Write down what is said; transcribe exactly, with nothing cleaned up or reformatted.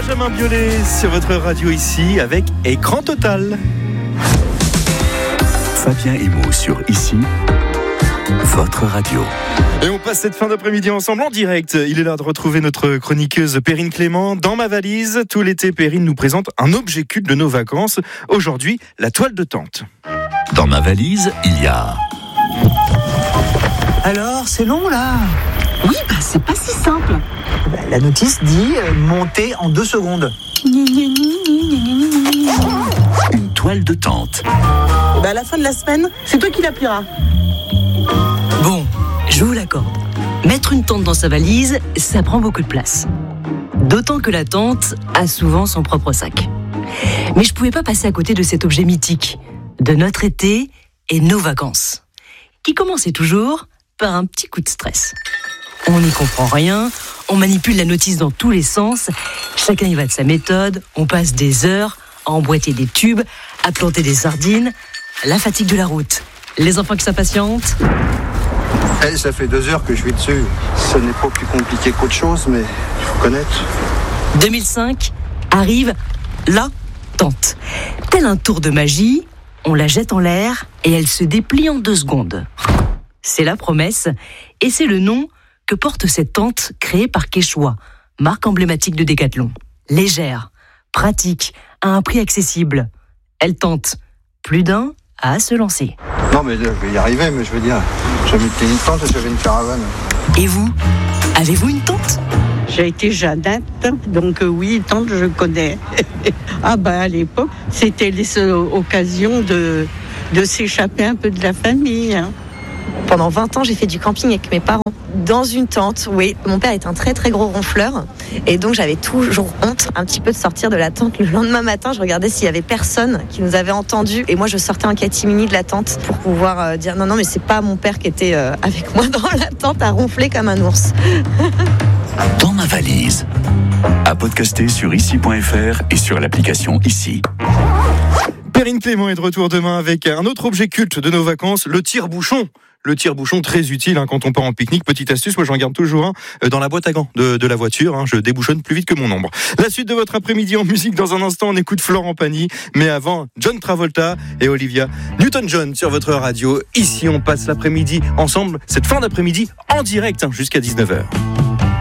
Benjamin Biolay sur votre radio ici avec Écran Total. Fabien Emo sur Ici, votre radio. Et on passe cette fin d'après-midi ensemble en direct. Il est l'heure de retrouver notre chroniqueuse Perrine Clément. Dans ma valise, tout l'été, Perrine nous présente un objet culte de nos vacances. Aujourd'hui, la toile de tente. Dans ma valise, il y a... Alors, c'est long là? Oui, bah c'est pas si simple. Bah, la notice dit euh, monter en deux secondes. Une toile de tente. Bah à la fin de la semaine, c'est toi qui la plieras. Bon, je vous l'accorde. Mettre une tente dans sa valise, ça prend beaucoup de place. D'autant que la tente a souvent son propre sac. Mais je pouvais pas passer à côté de cet objet mythique, de notre été et nos vacances, qui commençait toujours par un petit coup de stress. On n'y comprend rien, on manipule la notice dans tous les sens, chacun y va de sa méthode, on passe des heures à emboîter des tubes, à planter des sardines, la fatigue de la route, les enfants qui s'impatientent. Hey, ça fait deux heures que je suis dessus. Ce n'est pas plus compliqué qu'autre chose, mais il faut connaître. deux mille cinq arrive la tente. Tel un tour de magie, on la jette en l'air et elle se déplie en deux secondes. C'est la promesse et c'est le nom que porte cette tente créée par Quechua, marque emblématique de Décathlon. Légère, pratique, à un prix accessible. Elle tente plus d'un à se lancer. Non, mais là, je vais y arriver, mais je veux dire, j'avais une tente et j'avais une caravane. Et vous, avez-vous une tente ? J'ai été Jeannette, donc euh, oui, tante, je connais. Ah bah à l'époque, c'était les occasions de, de s'échapper un peu de la famille. Hein. Pendant vingt ans, j'ai fait du camping avec mes parents. Dans une tente, oui. Mon père est un très très gros ronfleur. Et donc j'avais toujours honte un petit peu de sortir de la tente. Le lendemain matin, je regardais s'il y avait personne qui nous avait entendus. Et moi, je sortais en catimini de la tente pour pouvoir euh, dire non, non, mais c'est pas mon père qui était euh, avec moi dans la tente à ronfler comme un ours. Dans ma valise. À podcaster sur ici point f r et sur l'application Ici. Perrine Clément est de retour demain avec un autre objet culte de nos vacances, le tire-bouchon. Le tire-bouchon, très utile hein, quand on part en pique-nique. Petite astuce, moi j'en garde toujours un euh, dans la boîte à gants de, de la voiture. Hein, je débouchonne plus vite que mon ombre. La suite de votre après-midi en musique, dans un instant, on écoute Florent Pagny. Mais avant, John Travolta et Olivia Newton-John sur votre radio. Ici, on passe l'après-midi ensemble, cette fin d'après-midi en direct hein, jusqu'à dix-neuf heures.